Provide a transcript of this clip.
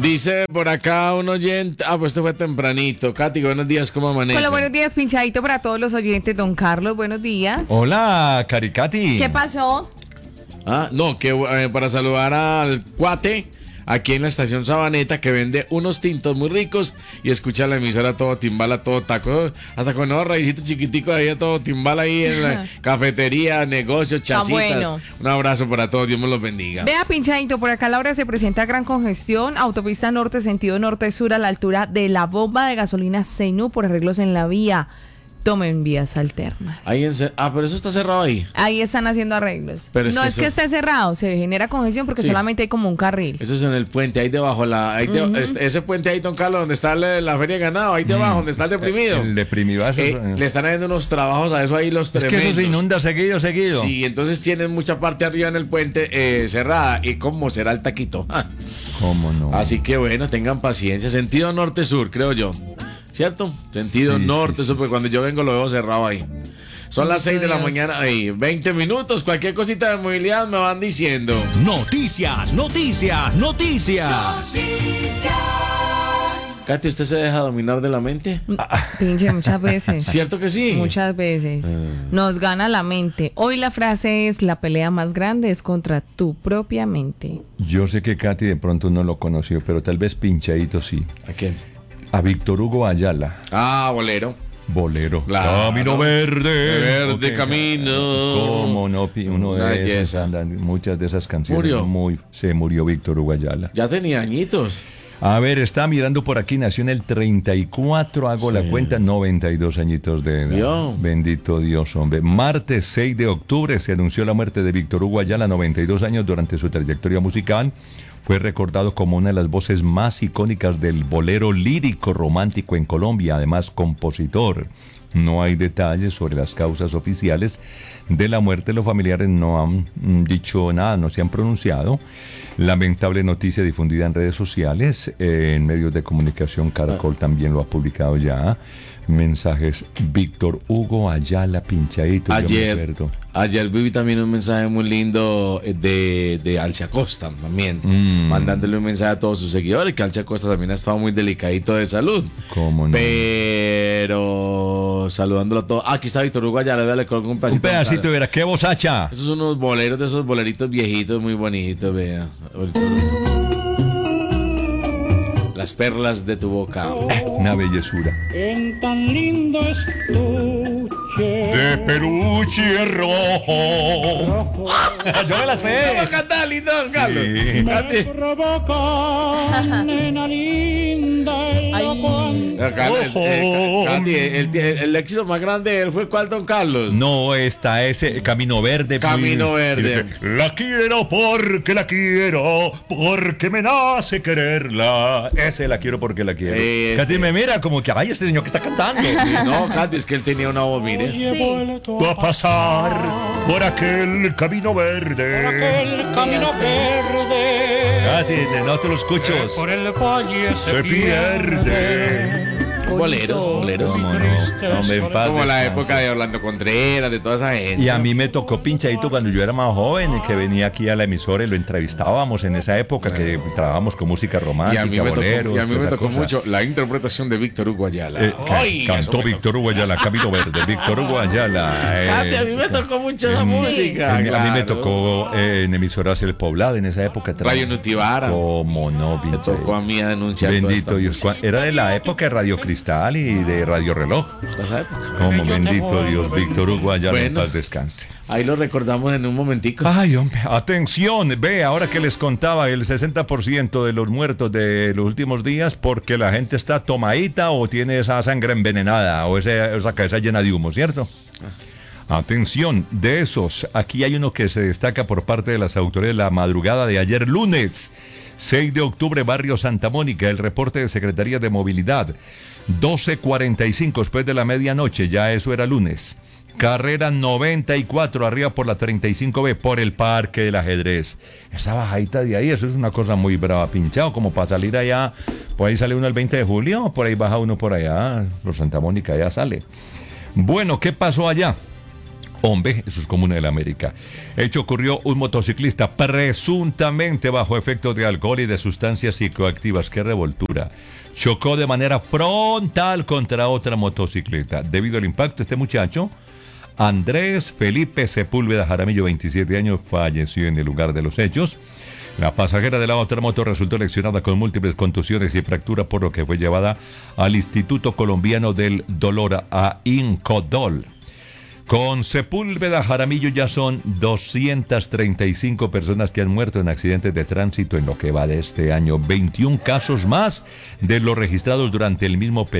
Dice por acá un oyente, pues esto fue tempranito. Katy, buenos días, ¿cómo amanece? Hola, buenos días, pinchadito para todos los oyentes. Don Carlos, buenos días. Hola, Caricati. ¿Qué pasó? No, que para saludar al cuate aquí en la estación Sabaneta que vende unos tintos muy ricos y escucha la emisora todo timbala, todo taco, hasta con unos raicitos chiquiticos ahí, todo timbala ahí en la cafetería, negocios, chacitas. Bueno. Un abrazo para todos, Dios me los bendiga. Vea, pinchadito, por acá a la hora se presenta gran congestión, autopista norte, sentido norte-sur a la altura de la bomba de gasolina Zenú por arreglos en la vía. Tomen vías alternas. Pero eso está cerrado ahí. Ahí están haciendo arreglos. Pero no es que esté cerrado, se genera congestión porque solamente hay como un carril. Eso es en el puente, ahí debajo. Ese puente ahí, don Carlos, donde está la feria de ganado, ahí debajo, donde está el deprimido. El deprimido. Le están haciendo unos trabajos a eso ahí, los tremendos. Es que eso se inunda seguido. Sí, entonces tienen mucha parte arriba en el puente cerrada. ¿Y cómo será el taquito? ¿Cómo no? Así que bueno, tengan paciencia. Sentido norte-sur, creo yo. ¿Cierto? Sentido norte-sur, porque cuando yo vengo lo veo cerrado ahí. Son las 6 de la mañana, 20 minutos. Cualquier cosita de movilidad me van diciendo. Noticias. Katy, ¿usted se deja dominar de la mente? Pinche, muchas veces. ¿Cierto que sí? Muchas veces. Nos gana la mente. Hoy la frase es: la pelea más grande es contra tu propia mente. Yo sé que Katy de pronto no lo conoció, pero tal vez pinchadito sí. ¿A quién? A Víctor Hugo Ayala. Bolero. Claro. Camino verde. Camino. ¿Cómo no? Muchas de esas canciones. Se murió Víctor Hugo Ayala. Ya tenía añitos. A ver, está mirando por aquí, nació en el 34, hago la cuenta, 92 añitos de edad. Dios. Bendito Dios, hombre. Martes 6 de octubre se anunció la muerte de Víctor Hugo Ayala, 92 años. Durante su trayectoria musical fue recordado como una de las voces más icónicas del bolero lírico romántico en Colombia, además compositor. No hay detalles sobre las causas oficiales de la muerte. Los familiares no han dicho nada, no se han pronunciado. Lamentable noticia difundida en redes sociales, en medios de comunicación. Caracol también lo ha publicado ya. Mensajes: Víctor Hugo Ayala, pinchadito. Ayer viví también un mensaje muy lindo de Alcia Costa también, mandándole un mensaje a todos sus seguidores, que Alcia Costa también ha estado muy delicadito de salud. ¿Cómo no? Pero saludándolo a todos. Aquí está Víctor Hugo Ayala, véale con un pedacito. Un pedacito, verá, qué vozacha. Esos son unos boleros de esos boleritos viejitos, muy bonitos, vea. Las perlas de tu boca. Una bellezura. En tan lindo estuche de peluche rojo. Yo me la sé. ¿Cómo cantar, lindo, Carlos? Sí. me provoca, nena linda, el éxito más grande de él fue ¿cuál, don Carlos? No, ese Camino Verde. Camino Verde. La quiero porque me nace quererla. Ese la quiero porque la quiero. Katy me mira como que, ay, este señor que está cantando. No, Katy, es que él tenía una voz, mire. Va a pasar por aquel camino verde. Katy, no te lo escucho. Por el valle se pierde. Boleros. ¿Cómo no? Como la época de Orlando Contreras, de toda esa gente. Y a mí me tocó pinchadito cuando yo era más joven, que venía aquí a la emisora y lo entrevistábamos en esa época, que trabajábamos con música romántica, boleros. Y a mí me tocó mucho la interpretación de Víctor Hugo Ayala. Cantó Víctor Hugo Ayala, Camino Verde, Víctor Hugo Ayala. A mí me tocó mucho esa música. A mí me tocó en emisoras El Poblado en esa época. Radio Nutibara. Cómo no, me tocó a mí anunciar. Bendito Dios. Era de la época de Radio Cristal y de Radio Reloj. Esa época. Como bendito Dios, Víctor Hugo Ayala, en paz descanse. Ahí lo recordamos en un momentico. Ay, hombre, atención, ve, ahora que les contaba el 60% de los muertos de los últimos días porque la gente está tomadita o tiene esa sangre envenenada o esa cabeza llena de humo, ¿cierto? Atención, de esos, aquí hay uno que se destaca por parte de las autoridades la madrugada de ayer lunes, 6 de octubre, barrio Santa Mónica, el reporte de Secretaría de Movilidad, 12:45 después de la medianoche, ya eso era lunes. Carrera 94, arriba por la 35B, por el Parque del Ajedrez. Esa bajadita de ahí, eso es una cosa muy brava, pinchado, como para salir allá, por ahí sale uno el 20 de julio, por ahí baja uno por allá, por Santa Mónica, ya sale. Bueno, ¿qué pasó allá? Hombre, eso es comuna de la América. Hecho ocurrió un motociclista presuntamente bajo efecto de alcohol y de sustancias psicoactivas. ¡Qué revoltura! Chocó de manera frontal contra otra motocicleta. Debido al impacto, este muchacho, Andrés Felipe Sepúlveda Jaramillo, 27 años, falleció en el lugar de los hechos. La pasajera de la otra moto resultó lesionada con múltiples contusiones y fracturas, por lo que fue llevada al Instituto Colombiano del Dolor, a Incodol. Con Sepúlveda Jaramillo ya son 235 personas que han muerto en accidentes de tránsito en lo que va de este año. 21 casos más de los registrados durante el mismo periodo.